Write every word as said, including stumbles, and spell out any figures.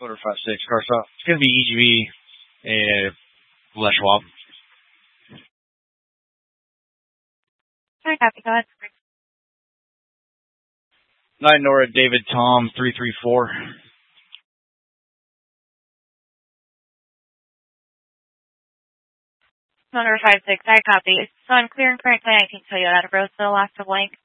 Quarter five six, car stop. It's going to be E G B and Les Schwab. Hi, copy, go ahead. Nine Nora David Tom three three four. Number five six, I copy. So I'm clear and current plan. I can tell you that a Roseville, last of blank.